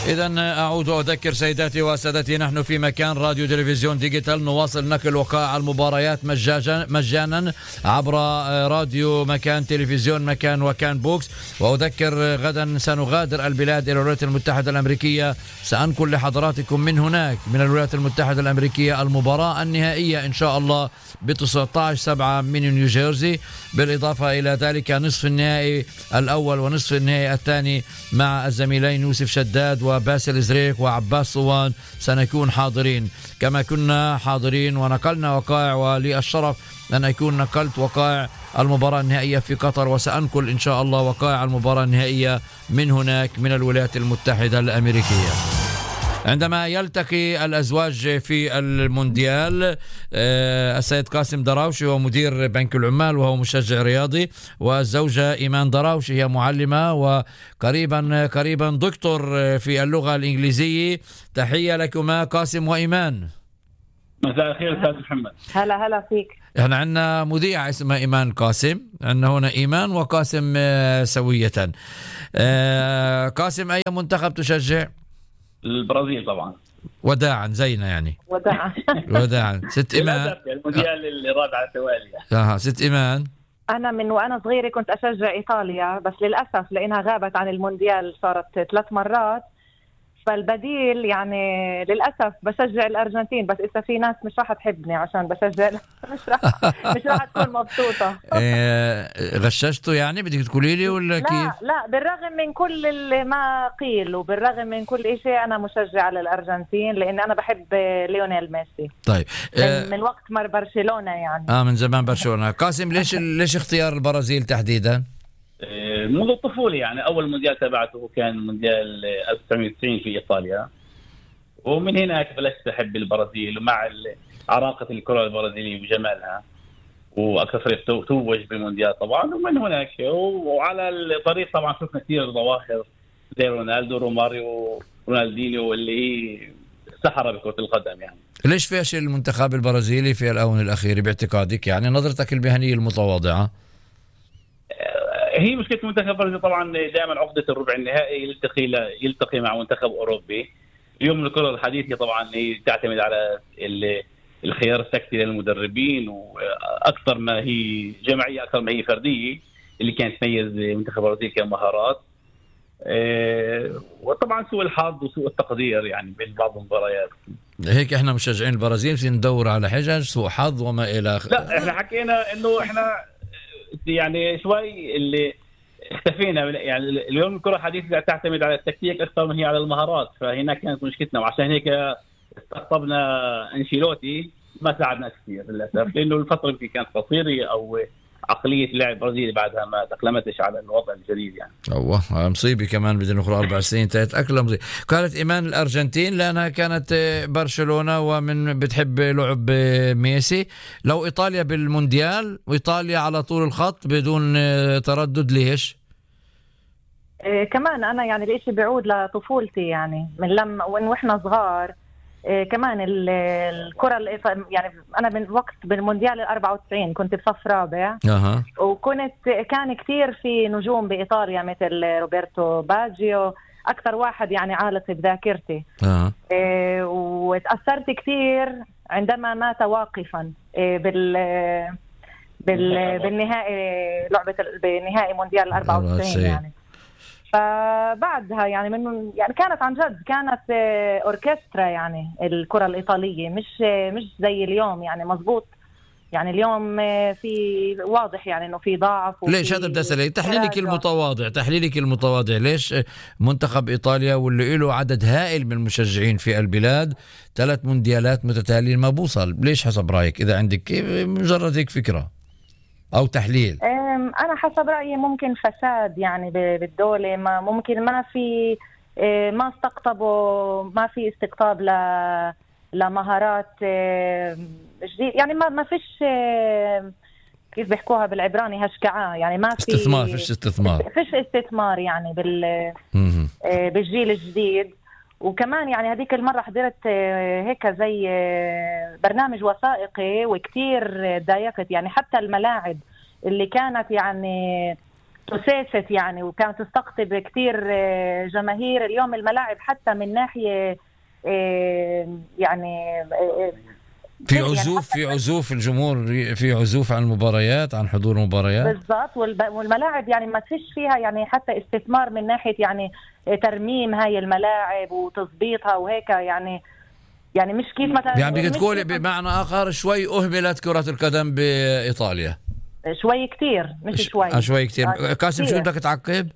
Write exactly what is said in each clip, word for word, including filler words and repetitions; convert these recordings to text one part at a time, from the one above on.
إذا أعود وأذكر سيداتي وسادتي، نحن في مكان راديو تلفزيون ديجيتال، نواصل نقل وقائع المباريات مجانا عبر راديو مكان تلفزيون مكان وكان بوكس. وأذكر غدا سنغادر البلاد إلى الولايات المتحدة الأمريكية، سأنقل لحضراتكم من هناك من الولايات المتحدة الأمريكية المباراة النهائية إن شاء الله ب تسعة عشر سبعة من نيوجيرسي، بالإضافة إلى ذلك نصف النهائي الأول ونصف النهائي الثاني مع الزميلين يوسف شداد وباسل زريك وعباس صوان سنكون حاضرين كما كنا حاضرين ونقلنا وقائع، ولي الشرف أن أكون نقلت وقائع المباراة النهائية في قطر، وسأنقل إن شاء الله وقائع المباراة النهائية من هناك من الولايات المتحدة الأمريكية. عندما يلتقي الأزواج في المونديال، السيد قاسم دراوشي هو مدير بنك العمال وهو مشجع رياضي، والزوجة إيمان دراوشي هي معلمة وقريبا قريبا دكتور في اللغة الإنجليزية. تحية لكما قاسم وإيمان. مساء الخير أستاذ محمد. هلا هلا فيك. احنا عندنا مذيعة اسمها إيمان قاسم، عندنا هنا إيمان وقاسم سوية. قاسم، أي منتخب تشجع؟ البرازيل طبعا. وداعا زينا يعني. وداعا. وداعا. ست إيمان. المونديال اللي راد على التوالي. اها ست إيمان. أنا من وأنا صغيرة كنت أشجع إيطاليا، بس للأسف لأنها غابت عن المونديال صارت ثلاث مرات، فالبديل يعني للأسف بشجع الأرجنتين، بس إذا في ناس مش راح تحبني عشان بشجع مش راح مش راح تكون مبسوطة. غششته يعني بدك تقولي لي ولا كيف؟ لا لا، بالرغم من كل اللي ما قيل وبالرغم من كل شيء أنا مشجعة للأرجنتين، لأن أنا بحب ليونيل ميسي. طيب من, من وقت مر برشلونة يعني. اه من زمان برشلونة. قاسم، ليش ليش اختيار البرازيل تحديدا؟ منذ الطفولة يعني. أول مونديال تابعته كان مونديال ألف وتسعمائة وتسعين في إيطاليا، ومن هناك بلشت أحب البرازيل ومع عراقة الكرة البرازيلية وجمالها، وأكثر فريق توج بالمونديال طبعا. ومن هناك وعلى الطريق طبعا شفنا كثير ظواهر زي رونالدو روماريو رونالدينيو اللي هي سحرة بكرة القدم يعني. ليش فاشل المنتخب البرازيلي في الآونة الأخيرة باعتقادك؟ يعني نظرتك المهنية المتواضعة. هي مشكلة المنتخب البرازيلي طبعا دائما عقدة الربع النهائي، يلتقي يلتقي مع منتخب أوروبي. اليوم الكرة الحديثة طبعا هي تعتمد على الخيار التكتيكي للمدربين، وأكثر ما هي جماعية أكثر ما هي فردية، اللي كانت تميز منتخب البرازيل كمهارات. وطبعا سوء الحظ وسوء التقدير يعني بين بعض المباريات. هيك احنا مشجعين البرازيل في ندور على حجج سوء حظ وما إلى آخره. لا احنا حكينا إنه احنا يعني شوي اللي اختفينا يعني. اليوم الكرة الحديثة تعتمد على التكتيك أكثر من هي على المهارات، فهنا كانت مشكلتنا، وعشان هيك استقطبنا أنشيلوتي ما ساعدنا كثير للأسف، لأنه الفترة اللي كانت قصيرة أو عقلية اللاعب البرازيلي بعدها ما تأقلمتش على الوضع الجديد يعني. أوه مصيبة كمان بدنا نخرج أربع سنين تلات أكلة مصيبة. قالت إيمان الأرجنتين لأنها كانت برشلونة ومن بتحب لعب ميسي. لو إيطاليا بالمونديال وإيطاليا على طول الخط بدون تردد، ليش؟ إيه كمان أنا يعني الإشي بيعود لطفولتي يعني من لما وإحنا صغار. إيه كمان الكرة يعني أنا من وقت بالمونديال الأربعة وتسعين كنت بصف رابع. أه. وكنت كان كتير في نجوم بإيطاليا مثل روبرتو باجيو، أكثر واحد يعني عالق بذاكرتي. أه. إيه وتأثرت كتير عندما مات واقفا إيه بال بال بالنهائي لعبة بنهائي مونديال الأربعة وتسعين يعني. فبعدها يعني من يعني كانت عن جد كانت أوركسترا يعني الكرة الإيطالية، مش مش زي اليوم يعني. مزبوط يعني اليوم في واضح يعني إنه في ضعف. ليش هذا بدي أسألك تحليلك المتواضع تحليلك المتواضع ليش منتخب إيطاليا واللي له عدد هائل من المشجعين في البلاد ثلاث مونديالات متتاليين ما بوصل؟ ليش حسب رأيك؟ إذا عندك مجرد هيك فكرة أو تحليل. أنا حسب رأيي ممكن فساد يعني بالدولة، ما ممكن ما في ما استقطبوا ما في استقطاب ل لمهارات جديد يعني. ما ما فيش كيف بيحكوها بالعبراني هشكعة يعني. ما في استثمار فيش استثمار فيش استثمار يعني بال بالجيل الجديد. وكمان يعني هذيك المرة حضرت هيك زي برنامج وثائقي وكتير ضايقت يعني. حتى الملاعب اللي كانت يعني تساست يعني، وكانت تستقطب كتير جماهير. اليوم الملاعب حتى من ناحية يعني في عزوف في عزوف الجمهور، في عزوف عن المباريات، عن حضور المباريات بالضبط. والملاعب يعني ما فيش فيها يعني حتى استثمار من ناحية يعني ترميم هاي الملاعب وتظبيطها وهيك يعني يعني مش كيف مثلا يعني بتقولي بمعنى آخر شوي أهملت كرة القدم بإيطاليا شوي كتير مش شوي ش... شوي كتير. آه قاسم شو بدك تعقب؟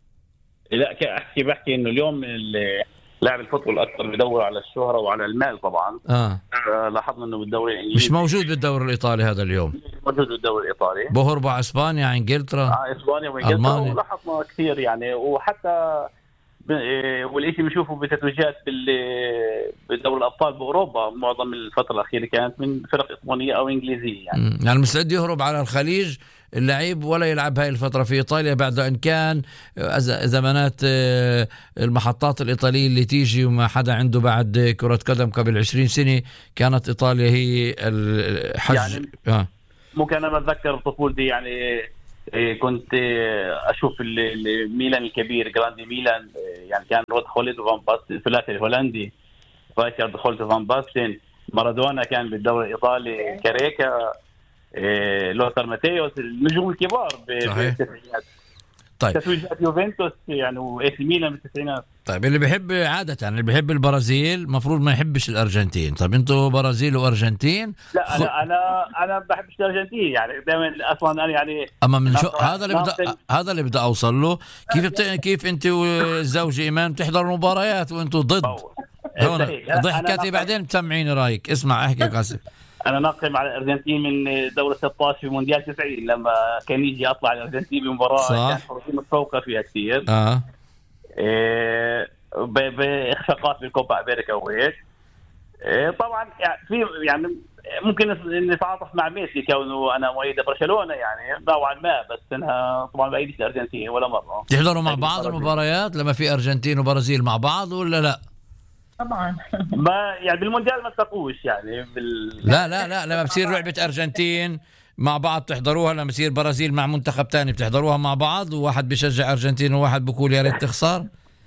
لا احكي بحكي انه اليوم لاعب الفوتبول اكثر بدور على الشهرة وعلى المال طبعا. اه لاحظنا انه بالدوري الانجليزي مش موجود بالدوري الايطالي هذا اليوم، موجود بالدوري الايطالي، بهربوا على اسبانيا، انجلترا، اه اسبانيا وانجلترا، ولاحظنا كثير يعني. وحتى والشيء بنشوفه بتتويجات بالدوري الابطال باوروبا معظم الفتره الاخيره كانت من فرق اسبانيه او انجليزيه يعني. يعني مستعد يهرب على الخليج اللعيب ولا يلعب هاي الفتره في ايطاليا بعد ان كان زمانات المحطات الايطاليه اللي تيجي وما حدا عنده بعد كره قدم قبل عشرين سنه كانت ايطاليا هي الحج يعني. آه. ممكن انا بتذكر طفولتي يعني كنت اشوف الميلان الكبير جراندي ميلان يعني كان رود خوليد وفان باستن الثلاثي الهولندي، رايكارد خوليد وفان باستن، مارادونا كان بالدوري الايطالي، كاريكا، لوثر ماتيوس، النجوم الكبار بالتسعينات. طيب تتويجات يوفنتوس يعني واي سي ميلان بالتسعينات. طيب اللي بيحب عادة يعني اللي بيحب البرازيل مفروض ما يحبش الأرجنتين. طيب انتوا برازيل وأرجنتين؟ لا خ... انا انا انا بحبش الأرجنتين يعني دائما اصلا انا يعني اما من شو هذا اللي بدأ هذا اللي بدأ اوصل له. كيف بت... كيف انت والزوجة ايمان بتحضروا مباريات وانتوا ضد؟ هون ضحكتي بعدين بتسمعيني رايك. اسمع احكي قاسم. انا ناقم على الارجنتين من دورة ستة عشر في مونديال تسعين لما كان يجي اطلع الارجنتين بمباراه كان حرصين متفوقه فيها كثير اه إيه باخفاقات بالكوبا امريكا وهيك. إيه طبعا يعني في يعني ممكن نتعاطف مع ميسي كونه انا مؤيد برشلونه يعني نوعا ما، بس انا طبعا بعيدش الارجنتين ولا مره. تحضروا مع بعض المباريات لما في ارجنتين وبرازيل مع بعض ولا لا؟ طبعا ما يعني بالمونديال ما تلاقوش يعني بال... لا لا لا لما بصير لعبة أرجنتين مع بعض تحضروها، لما بصير برازيل مع منتخب تاني بتحضروها مع بعض وواحد بيشجع أرجنتين وواحد بيقول يا ريت تخسر.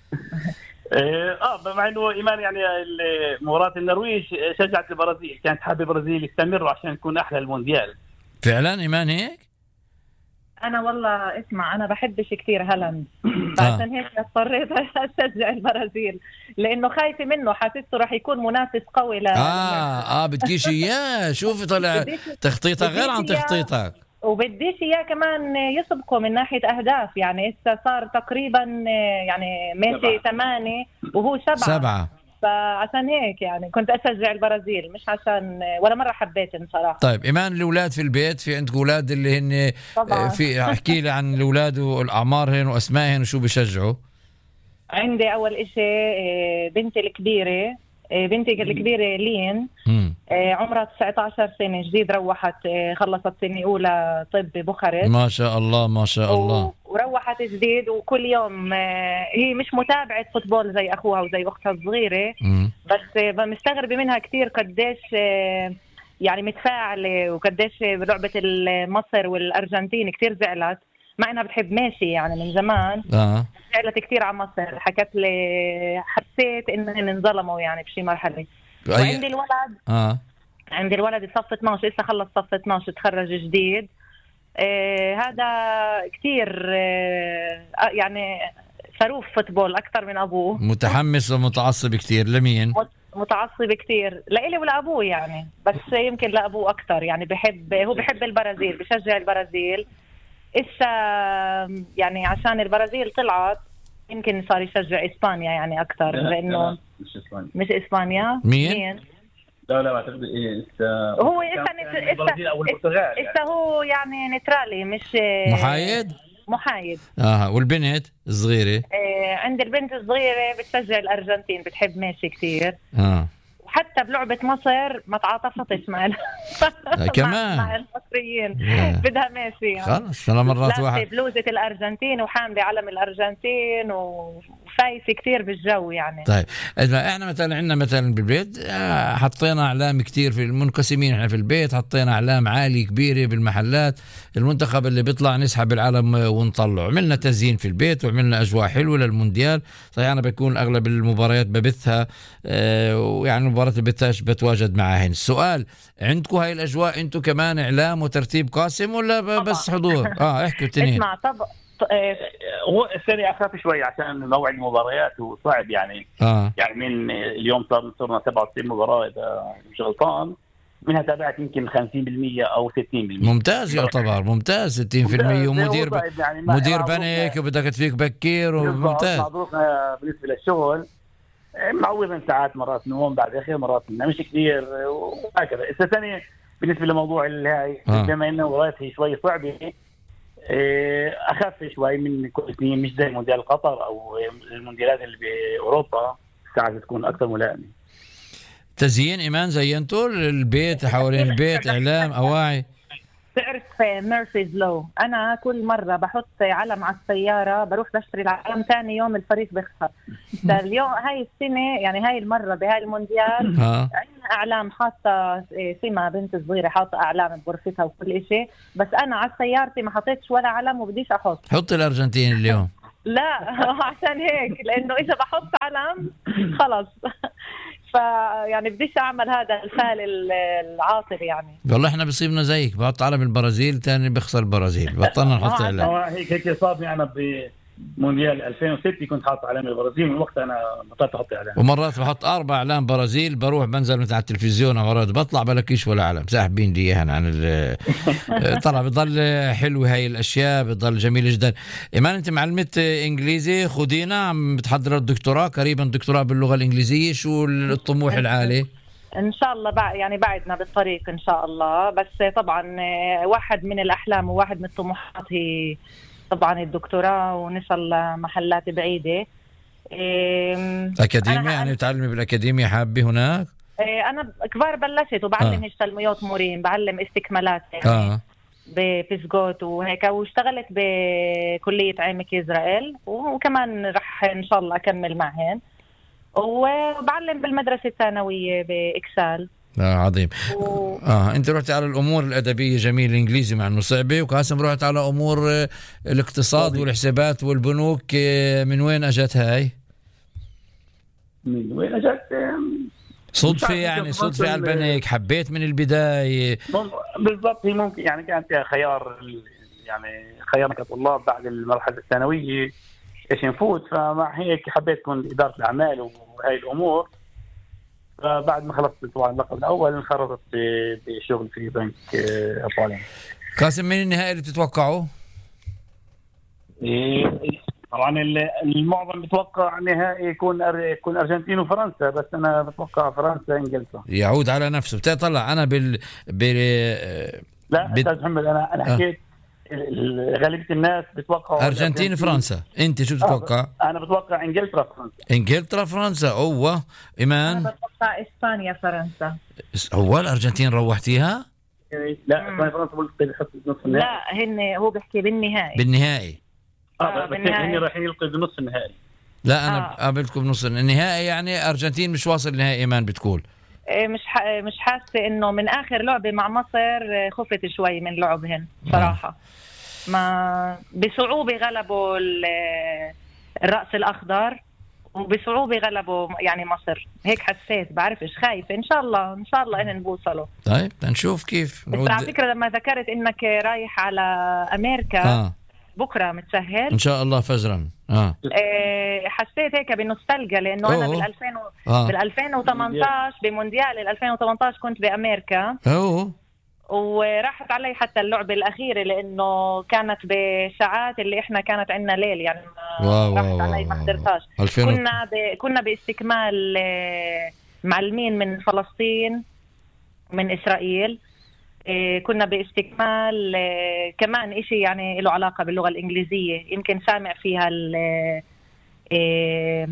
اه مع انه ايمان يعني مباراة النرويج شجعت البرازيل، كانت حابة البرازيل يستمروا عشان يكون احلى المونديال. فعلا ايمان هيك؟ انا والله اسمع انا بحبش كثير هالاند عشان هيك اضطريت اشجع البرازيل لانه خايفه منه، حاسسته راح يكون منافس قوي ل اه اه بدكيش اياه. شوفي طلع تخطيطك غير عن تخطيطك، وبديش اياه كمان يسبقوا من ناحيه اهداف. يعني هسه صار تقريبا يعني ماشي ثمانية وهو سبعة سبعة فعشان هيك يعني كنت أشجع البرازيل مش عشان ولا مرة حبيتهم صراحة. طيب إيمان الأولاد في البيت، في عندك أولاد اللي هن طبعا. في احكي لي عن الأولاد والأعمارهن وأسمائهن وشو بيشجعوا. عندي أول إشي بنتي الكبيرة، بنتي الكبيرة لين م. عمرها تسعة عشر سنة، جديد روحت خلصت سنة أولى طب ببوخارست. ما شاء الله ما شاء الله. وروحت جديد وكل يوم هي مش متابعة فوتبول زي أخوها وزي أختها الصغيرة م. بس مستغربة منها كتير قديش يعني متفاعلة وقديش بلعبة مصر والأرجنتين كتير زعلت مع انها بتحب ماشي يعني من زمان. اه زعلت كثير على مصر، حكت لي حسيت انهم انظلموا يعني بشي مرحله. وعندي الولد اه عندي الولد صف اثناشر لسه خلص صف اثناشر تخرج جديد. آه هذا كثير آه يعني صاروف فوتبول اكثر من ابوه، متحمس ومتعصب كثير. لمين؟ متعصب كثير لإلي ولا ابوه يعني، بس يمكن لابوه اكثر يعني بحب، هو بحب البرازيل بشجع البرازيل. إسا يعني عشان البرازيل طلعت يمكن صار يشجع إسبانيا يعني أكثر لأنه مش إسبانيا مش إسبانيا مين؟ مين؟ لا لا أعتقد إيه إسا هو إسا نت... البرازيل أو البرتغال إسا هو يعني نترالي مش محايد؟ محايد. آه والبنت الصغيرة؟ آه عند البنت الصغيرة بتشجع الأرجنتين، بتحب ماشي كتير. آه وحتى حتى بلعبة مصر ما تعاطفتش مع كمان مع المصريين، بدها ميسي خلص. أنا مرات واحد بلوزة الأرجنتين وحاملة علم الأرجنتين وفايسة كتير بالجو يعني. طيب احنا مثلا عندنا مثلا بالبيت حطينا اعلام كتير في المنقسمين، احنا في البيت حطينا اعلام عالية كبيرة بالمحلات، المنتخب اللي بيطلع نسحب العالم ونطلع، عملنا تزيين في البيت وعملنا اجواء حلوة للمونديال. صحيح انا بكون اغلب المباريات ببثها اه ويعني المباريات اللي بثهاش بتواجد معاهن. السؤال عندكم هاي الاجواء انتم كمان اعلام وترتيب قاسم ولا بس حضور؟ اه احكوا التنين. اسمع طب هو السنة أخاف شوي عشان موعد المباريات وصعب يعني. آه. يعني من اليوم صار صرنا سبعة وستين مباراة إذا مش غلطان، منها تابعت يمكن خمسين بالمية أو ستين بالمية. ممتاز يعتبر ممتاز ستين بالمية. ومدير ب... يعني مدير بنك وبدك تفيك بكير وممتاز. معروفنا بالنسبة للشغل معوضا ساعات، مرات نوم بعد آخر، مرات مش كثير وهكذا. السنة بالنسبة لموضوع الهاي آه. بما إنه مباريات هي شوي صعبة، أخف شوي من كل سنين، مش زي مونديال قطر أو المونديالات اللي بأوروبا ساعات تكون أكثر ملائمة. تزيين إيمان زينتوا البيت حوالين البيت، إعلام أواعي. تعرف ميرفيز لو، أنا كل مرة بحط علم على السيارة بروح بشتري العلم ثاني يوم الفريق بيخسر. اليوم هاي السنة يعني هاي المرة بهاي المونديال عندنا أعلام حاطة، سيما بنت صغيرة حاطة أعلام بغرفتها وكل شيء، بس أنا على سيارتي ما حطيتش ولا علم وبديش أحط. حط الأرجنتين اليوم. لا عشان هيك، لأنه إذا بحط علم خلص فيعني بديش أعمل هذا الفال العاطل يعني. والله إحنا بصيبنا زيك، بحط علم البرازيل تاني بيخسر البرازيل، بطلنا نحط علم. هيك هيك صابني أنا بمونديال ألفين وستة كنت حاط علم البرازيل، من وقت أنا بطلت أحط علم. ومرات بحط أربع علام برازيل، بروح بنزل من على التلفزيون مرات بطلع بلاكيش ولا علم، ساحبين لي إياها عن ال طلع. بضل حلو هاي الأشياء، بضل جميل جدا. إيمان أنت معلمة إنجليزي، خدينا عم بتحضر الدكتوراه قريبا، دكتوراه باللغة الإنجليزية، شو الطموح العالي؟ إن شاء الله بع... يعني بعدنا بالطريق إن شاء الله، بس طبعا واحد من الأحلام وواحد من الطموحات هي طبعا الدكتوراه، ونسأل محلات بعيدة. أكاديمية يعني بتعلمي بالأكاديمية حابة هناك؟ أنا كبار بلشت وبعلم هشتلميوت مورين، بعلم استكمالات يعني آه. بفيسجوت وهيك، واشتغلت بكلية عمك إسرائيل، وكمان رح إن شاء الله أكمل معهن، وبعلم بالمدرسة الثانوية بإكسال. آه عظيم. و... اه انت رحت على الامور الادبيه، جميل. الانجليزي مع انه صعبه، وقاسم رحت على امور الاقتصاد والحسابات والبنوك. من وين اجت هاي؟ من وين اجت؟ صدفه يعني، صدفه على البنك، حبيت من البدايه بالضبط. هي ممكن يعني كانت خيار، يعني خيارنا كطلاب بعد المرحله الثانويه ايش نفوت، فمع هيك حبيت كون اداره الاعمال وهي الامور. بعد ما خلصت طبعا اللقب الاول انخرطت بشغل في بنك ايطالي. قاسم من النهائي اللي بتتوقعه؟ طبعا المعظم بتوقع نهائي يكون يكون ارجنتين وفرنسا، بس انا بتوقع فرنسا انجلترا. يعود على نفسه. بتطلع انا بال بال لا بال... استاذ محمد، انا انا حكيت آه. غالبيه الناس بتوقع ارجنتين فرنسا، انت شو بتتوقع؟ آه. انا بتوقع انجلترا فرنسا. انجلترا فرنسا. اوه ايمان؟ انا بتوقع اسبانيا فرنسا. هو الارجنتين روحتيها؟ لا اسبانيا فرنسا قلت بحط نص النهائي. لا هن هو بيحكي بالنهائي. بالنهائي اه, آه بس هن رايحين يلقوا بنص النهائي. لا انا آه. قابلتكم بنص النهائي، يعني ارجنتين مش واصل نهائي. ايمان بتقول مش ح... مش حاسه انه من اخر لعبه مع مصر خفت شوي من لعبهن صراحه. آه. ما بصعوبه غلبوا الرأس الاخضر، وبصعوبه غلبوا يعني مصر. هيك حسيت، بعرفش، خايفه. ان شاء الله ان شاء الله انهم بوصلوا. طيب نشوف كيف. بس على فكره لما ذكرت انك رايح على امريكا آه. بكره متسهل ان شاء الله فجرا. اه إيه حسيت هيك بنوستالجيا، لانه أوه. انا بال ألفين آه. بال ألفين وثمانية عشر بمونديال ال ألفين وثمانية عشر كنت بامريكا. اوه وراحت علي حتى اللعبه الاخيره، لانه كانت بساعات اللي احنا كانت عندنا ليل يعني. واو راحت علي ما حضرتهاش. كنا ب... كنا باستكمال معلمين من فلسطين من اسرائيل. إيه كنا باستكمال إيه كمان إشي يعني له علاقة باللغة الإنجليزية، يمكن سامع فيها ال إيه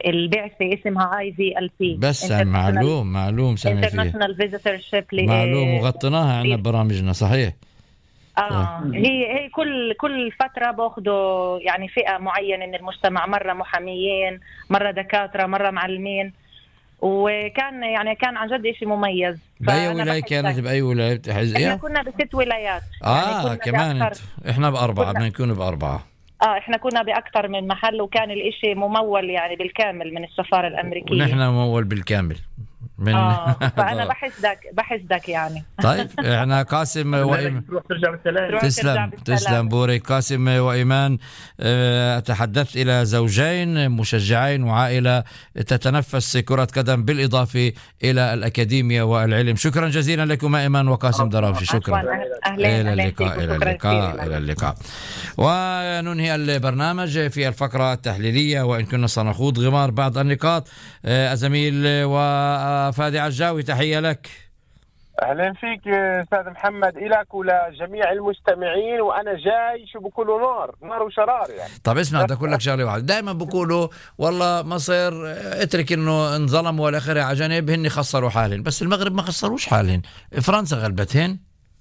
البعثة اسمها اي في ال بي. بس معلوم معلوم سامي فيه International Visitorship معلوم وغطيناها عنا برامجنا صحيح. اه هي هي كل كل فتره باخذوا يعني فئه معينه من المجتمع، مره محاميين، مره دكاتره، مره معلمين، وكان يعني كان عن جد شيء مميز. باي ولايه كانت؟ باي ولايه بتحزقها؟ احنا كنا بست ولايات. اه يعني كمان انت. احنا باربعه، بدنا نكون باربعه. اه احنا كنا باكثر من محل، وكان الاشي ممول يعني بالكامل من السفاره الامريكيه. ونحن ممول بالكامل من آه فانا بحسدك بحسدك يعني. طيب احنا قاسم وإيمان تسلم تسلم بوري. قاسم وإيمان، اه تحدثت الى زوجين مشجعين وعائله تتنفس كره قدم بالاضافه الى الاكاديميه والعلم. شكرا جزيلا لكم ايمان وقاسم دراوشي. شكرا. الى اللقاء الى اللقاء الى اللقاء. وننهي البرنامج في الفقره التحليليه، وان كنا سنخوض غمار بعض النقاط. اه زميل وفادي عجاوي، تحيه لك. اهلا فيك استاذ محمد، الك ولجميع المستمعين. وانا جاي شو بقولوا نار نار وشرار يعني. طب اسمع، بدي اقول لك شغله واحده. دائما بقولوا والله مصر اترك انه انظلم ولا اخره على جنب، هن خسروا حالهم، بس المغرب ما خسروش حالهم، فرنسا غلبتهن.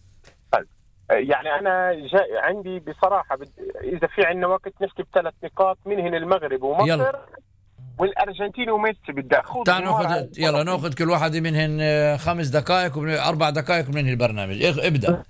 يعني انا جاي عندي بصراحه بد... اذا في عندنا وقت نحكي بثلاث نقاط، منهن المغرب ومصر يلا. والارجنتين وميسي. بدي اخذ تعال ناخذ يلا ناخذ كل واحد منهن خمس دقائق واربع دقائق من البرنامج. ابدا.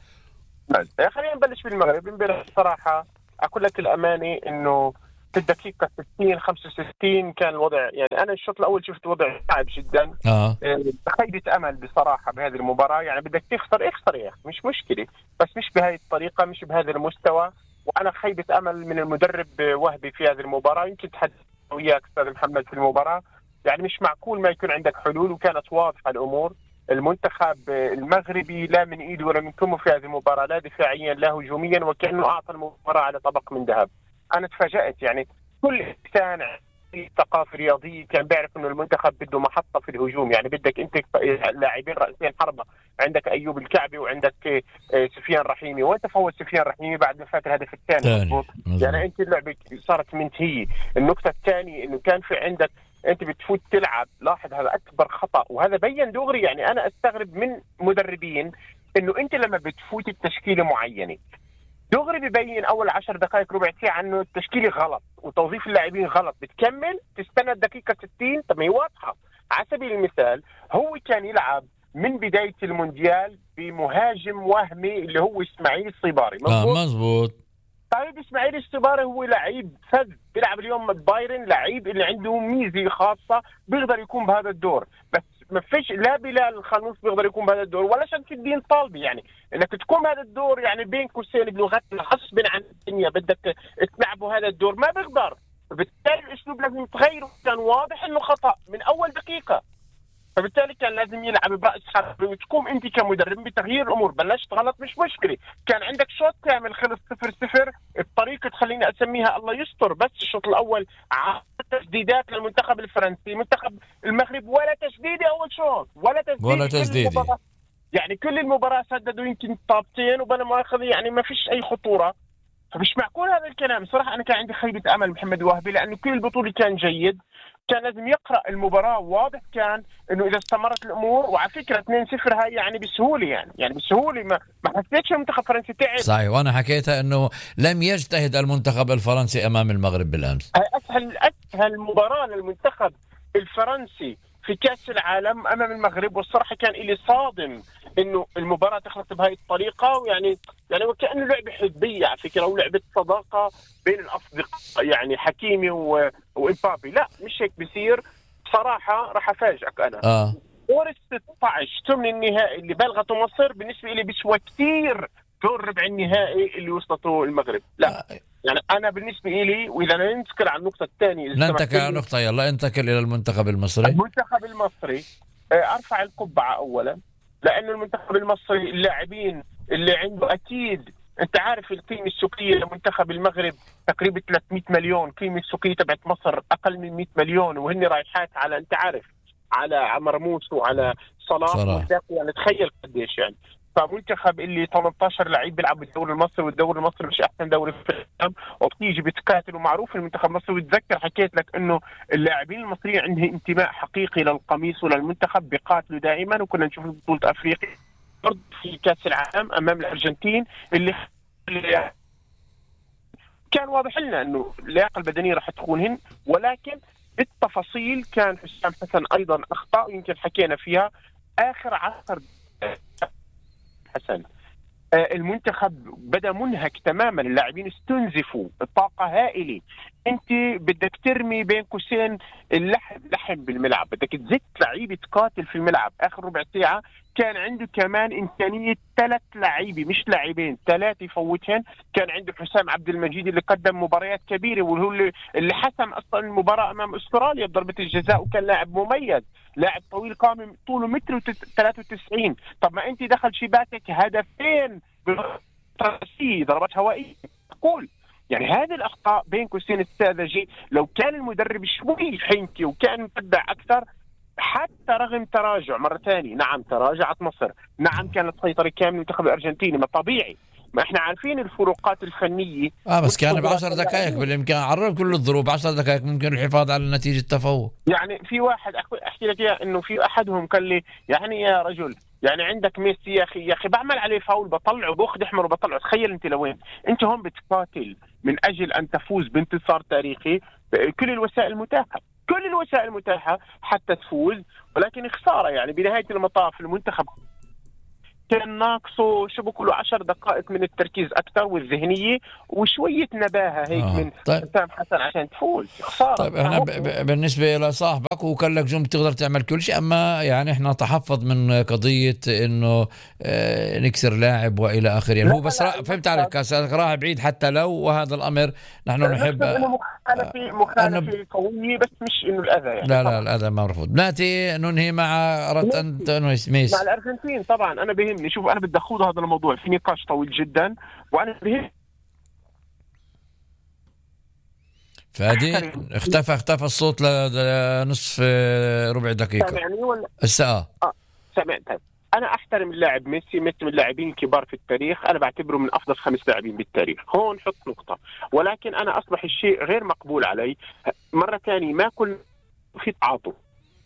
خلينا نبلش بالمغرب. امبارح بصراحه اقول لك الامانه انه في الدقيقه ستين خمسة وستين كان الوضع يعني انا الشوط الاول شفت وضع صعب جدا. اه خيبه امل بصراحه بهذه المباراه. يعني بدك تخسر اخسر يا اخي مش مشكله، بس مش بهذه الطريقه، مش بهذا المستوى. وانا خيبه امل من المدرب وهبي في هذه المباراه. يمكن تحدث وياك استاذ محمد في المباراه، يعني مش معقول ما يكون عندك حلول، وكانت واضحه الامور. المنتخب المغربي لا من ايده ولا من كمه في هذه المباراه، لا دفاعيا لا هجوميا، وكانه اعطى المباراه على طبق من ذهب. انا تفاجأت يعني. كل انسان ثقافه رياضيه كان بيعرف انه المنتخب بده محطه في الهجوم. يعني بدك انت لاعبين راسين حربه، عندك ايوب الكعبي وعندك سفيان رحيمي، وانت فوت سفيان رحيمي بعد ما فات الهدف الثاني. يعني انت اللعبه صارت منتهيه. النقطه الثانيه انه كان في عندك انت بتفوت تلعب. لاحظ هذا اكبر خطا، وهذا بين دغري. يعني انا استغرب من مدربين انه انت لما بتفوت التشكيله معينه دغري ببين اول عشر دقائق ربع ساعه انه التشكيله غلط وتوظيف اللاعبين غلط، بتكمل تستنى الدقيقه ستين. طب ما هي واضحه. على سبيل المثال هو كان يلعب من بدايه المونديال بمهاجم وهمي اللي هو اسماعيل الصباري. مظبوط اه مظبوط. طيب اسماعيل الصباري هو لعيب فذ بيلعب اليوم بايرن، لعيب اللي عنده ميزه خاصه بيقدر يكون بهذا الدور، بس ما فيش لا بلال الخنوس بيقدر يكون بهذا الدور ولا شمس الدين طالبي. يعني انك تكون بهذا الدور يعني بين قوسين بلغتنا غصب عن الدنيا بدك تلعبوا هذا الدور، ما بيقدر. فبالتالي الاسلوب لازم يتغير. كان واضح انه خطا من اول دقيقه، فبالتالي كان لازم يلعب براس حربه. وتقوم انت كمدرب بتغيير الامور. بلشت غلط مش مشكله، كان عندك شوط كامل خلص صفر صفر بطريقه خليني اسميها الله يستر. بس الشوط الاول تسديدات للمنتخب الفرنسي، منتخب المغرب ولا تسديده اول شوط ولا تسديده ولا تسديده. يعني كل المباراه سددوا يمكن طابتين وبلا مؤاخذه، يعني ما فيش اي خطوره. فمش معقول هذا الكلام. صراحه انا كان عندي خيبه امل محمد وهبي، لانه كل البطوله كان جيد. كان لازم يقرأ المباراة. واضح كان انه اذا استمرت الامور، وعلى فكرة اثنين صفر هاي يعني بسهولة يعني يعني بسهولة ما ما حسيتش المنتخب الفرنسي تعب. صحيح، وانا حكيتها انه لم يجتهد المنتخب الفرنسي امام المغرب بالامس. هاي اسهل اسهل مباراة للمنتخب الفرنسي في كأس العالم امام المغرب، والصراحة كان إلي صادم انه المباراة تخلص بهاي الطريقة. ويعني يعني وكأنه لعبة حزبية على فكرة، ولعبة صداقة بين الاصدقاء، يعني حكيمي و... وإمبابي. لا مش هيك بيصير. بصراحة راح افاجئك انا. اه دور ستة عشر ثمن النهائي اللي بلغته مصر بالنسبة لي بيسوى كثير دور ربع النهائي اللي وصلته المغرب. لا يعني انا بالنسبة لي، واذا ننتقل على النقطة الثانية ننتقل على نقطة يلا انتقل الى المنتخب المصري. المنتخب المصري ارفع القبعة اولا، لانه المنتخب المصري اللاعبين اللي عنده اكيد انت عارف القيمة السوقية لمنتخب المغرب تقريبا ثلاثمئة مليون، قيمة السوقية تبعت مصر اقل من مئة مليون، وهن رايحات على انت عارف على مرموش وعلى صلاح. يعني تخيل قديش يعني. فمنتخب اللي ثمانية عشر لعيب بيلعب بالدوري المصري، والدوري المصري مش احسن دوري في العالم، وبتيجي بتقاتل. ومعروف المنتخب المصري، وتذكر حكيت لك انه اللاعبين المصريين عندهم انتماء حقيقي للقميص وللمنتخب، بيقاتلوا دائما. وكنا نشوف بطولة افريقيا برضه في كاس العالم امام الارجنتين اللي كان واضح لنا انه اللياقه البدنيه راح تخونهن، ولكن بالتفاصيل كان حسام حسن ايضا اخطاء يمكن حكينا فيها. اخر عشر حسن المنتخب بدا منهك تماما، اللاعبين استنزفوا الطاقه هائله. انت بدك ترمي بين قوسين اللحم لحم بالملعب، بدك تزت لعيبه تقاتل في الملعب. اخر ربع ساعه كان عنده كمان امكانيه ثلاث لعيبه مش لاعبين، ثلاث يفوتهن. كان عنده حسام عبد المجيد اللي قدم مباريات كبيره، وهو اللي حسم اصلا المباراه امام استراليا بضربه الجزاء، وكان لاعب مميز، لاعب طويل قامه طوله متر وثلاثة وتسعين. طب ما انت دخل شباكك هدفين ضربات هوائيه. تقول يعني هذه الاخطاء بين قوسين الساذجه. لو كان المدرب شوي حنكي وكان متبع اكثر، حتى رغم تراجع مره ثانيه، نعم تراجعت مصر، نعم كانت سيطره كامله المنتخب الارجنتيني، ما طبيعي، ما احنا عارفين الفروقات الفنيه. اه بس كان بعشر دقائق بالامكان، عرف كل الظروف، بعشر دقائق ممكن الحفاظ على نتيجه التفوق. يعني في واحد احكي لك اياه، انه في احدهم قال لي يعني يا رجل، يعني عندك ميسي يا اخي يا اخي بعمل عليه فاول بطلعه باخذ احمر وبطلعه. تخيل انت لوين انت هون بتقاتل من اجل ان تفوز بانتصار تاريخي. كل الوسائل المتاحه كل الوسائل المتاحه حتى تفوز، ولكن خساره. يعني بنهايه المطاف المنتخب كان ناقصه شو بقولوا عشر دقائق من التركيز اكثر والذهنيه وشويه نباهه هيك آه. من طيب. حسام حسن عشان تفوز. خساره. طيب احنا ب... ب... بالنسبه لصاحبك وكان لك جم تقدر تعمل كل شيء، اما يعني احنا تحفظ من قضيه انه اه نكسر لاعب والى اخره. يعني هو بس را... فهمت عليك، كاسك راح بعيد حتى لو، وهذا الامر نحن نحب مخالفه مخالفه قويه، بس مش انه الاذى يعني. لا لا الاذى ما مرفوض. ناتي ننهي مع اردت انت ميسي مع الارجنتين. طبعا انا بهمني، شوف انا بدي اخوض هذا الموضوع في نقاش طويل جدا، وانا بهم فادي اختفى اختفى الصوت لنصف ربع دقيقه. سامعني ولا الساعه؟ اه سامع. طيب انا احترم اللاعب ميسي، ميسي من اللاعبين الكبار في التاريخ، انا بعتبره من افضل خمس لاعبين بالتاريخ، هون حط نقطه. ولكن انا اصبح الشيء غير مقبول علي مره ثانيه. ما كل في تعاطف،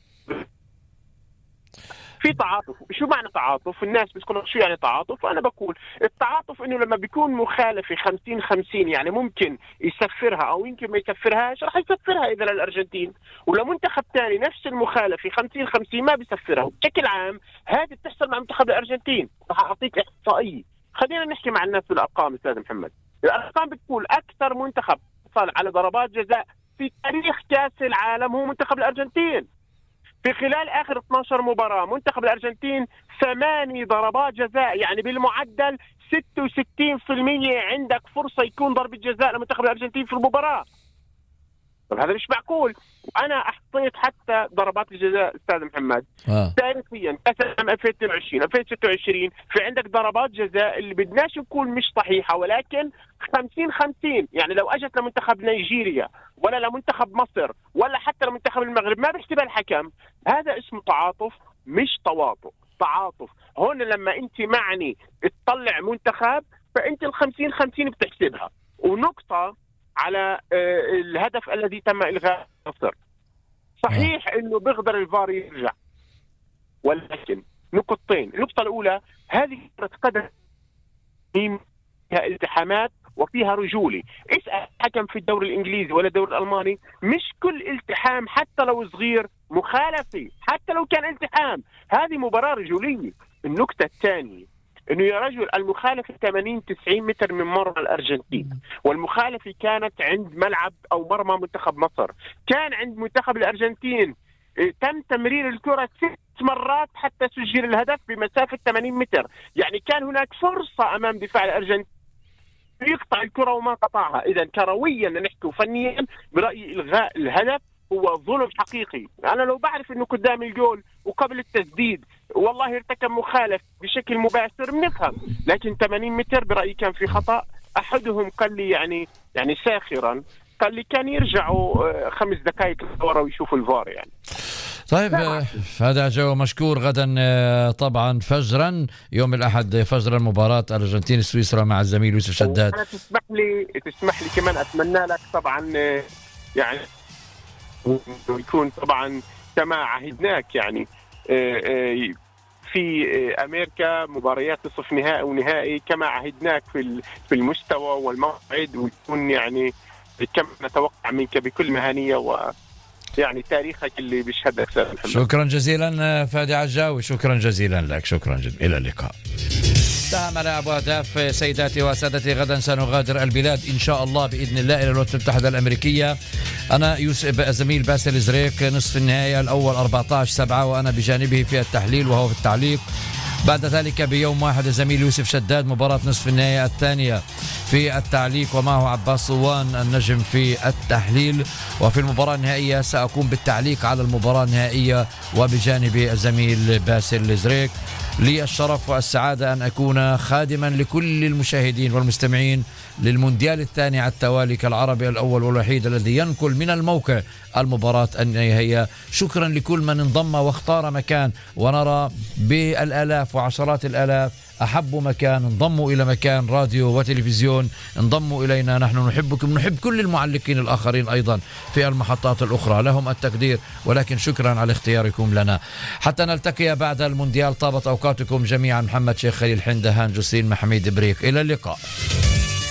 في تعاطف. شو معنى تعاطف؟ الناس بتقول شو يعني تعاطف؟ أنا بقول التعاطف إنه لما بيكون مخالفة خمسين خمسين، يعني ممكن يسفرها أو يمكن ما يسفرهاش، راح يسفرها إذا للأرجنتين، ولمنتخب ثاني نفس المخالفة خمسين خمسين ما بيسفرها. بشكل عام هذه بتحصل مع منتخب الأرجنتين. راح أعطيك إحصائية، خلينا نحكي مع الناس بالأرقام. أستاذ محمد، الأرقام بتقول أكثر منتخب حصل على ضربات جزاء في تاريخ كأس العالم هو منتخب الأرجنتين. في خلال آخر اثنتي عشرة مباراة منتخب الأرجنتين ثماني ضربات جزاء، يعني بالمعدل ستة وستين بالمئة عندك فرصة يكون ضربة جزاء لمنتخب الأرجنتين في المباراة. طب هذا مش معقول. وأنا أحصيت حتى ضربات الجزاء أستاذ محمد آه. تاريخيا كأس العالم ألفين واثنين وعشرين ألفين وستة وعشرين في عندك ضربات جزاء اللي بدناش نقول مش صحيحة، ولكن خمسين خمسين. يعني لو أجت لمنتخب نيجيريا ولا لمنتخب مصر ولا حتى لمنتخب المغرب ما بيحسبها الحكم. هذا اسمه تعاطف مش تواطؤ. تعاطف هون لما أنت معني تطلع منتخب فأنت الخمسين خمسين بتحسبها. ونقطة على الهدف الذي تم إلغاء مصر، صحيح إنه بيقدر الفار يرجع، ولكن نقطتين. النقطة الأولى، هذه كرة قدم فيها التحامات وفيها رجولي. اسأل حكم في الدوري الإنجليزي ولا الدوري الألماني، مش كل التحام حتى لو صغير مخالفة، حتى لو كان التحام، هذه مباراة رجولية. النقطة الثانية انه يا رجل المخالفه ثمانين تسعين متر من مرمى الارجنتين، والمخالفه كانت عند ملعب او مرمى منتخب مصر. كان عند منتخب الارجنتين تم تمرير الكره ست مرات حتى سجل الهدف بمسافه ثمانين متر. يعني كان هناك فرصه امام دفاع الارجنتين يقطع الكره وما قطعها. اذا كرويا نحكي وفنيا برايي الغاء الهدف هو ظلم حقيقي. أنا لو بعرف إنه قدام الجول وقبل التسديد والله ارتكب مخالف بشكل مباشر بنفهم، لكن ثمانين متر برأيي كان في خطأ. أحدهم قال لي يعني يعني ساخرا قال لي كان يرجعوا خمس دقائق ورا ويشوفوا الفار. يعني طيب هذا جو مشكور. غدا طبعا فجرا يوم الأحد فجرا مباراة الأرجنتين سويسرا مع الزميل يوسف شداد. أنا تسمح لي تسمح لي كمان أتمنى لك طبعا يعني يكون طبعا كما عهدناك يعني في أمريكا مباريات نصف نهائي ونهائي كما عهدناك في في المستوى والموعد، ويكون يعني كما نتوقع منك بكل مهنية و يعني تاريخك اللي بيشهد لك. شكرا جزيلا فادي عجاوي، شكرا جزيلا لك، شكرا جزيلا. إلى اللقاء. انتهى ملاعب أهداف. سيداتي وسادتي غدا سنغادر البلاد إن شاء الله بإذن الله إلى الولايات المتحدة الأمريكية. أنا يوسف زميل باسل زريك نصف النهائي الأول أربعة عشر سبعة وأنا بجانبه في التحليل وهو في التعليق. بعد ذلك بيوم واحد الزميل يوسف شداد مباراة نصف النهائي الثانية في التعليق ومعه عباس صوان النجم في التحليل. وفي المباراة النهائية سأكون بالتعليق على المباراة النهائية وبجانب الزميل باسل زريك. لي الشرف والسعادة أن أكون خادما لكل المشاهدين والمستمعين للمونديال الثاني على التوالي كالعربي الأول والوحيد الذي ينقل من الموقع المباراة النهائية. شكرا لكل من انضم واختار مكان، ونرى بالآلاف وعشرات الآلاف أحبوا مكان، انضموا إلى مكان راديو وتلفزيون، انضموا إلينا. نحن نحبكم، نحب كل المعلقين الآخرين أيضا في المحطات الأخرى، لهم التقدير، ولكن شكرا على اختياركم لنا. حتى نلتقي بعد المونديال، طابت أوقاتكم جميعا. محمد شيخ خليل حندهان جسين محميد بريك، إلى اللقاء.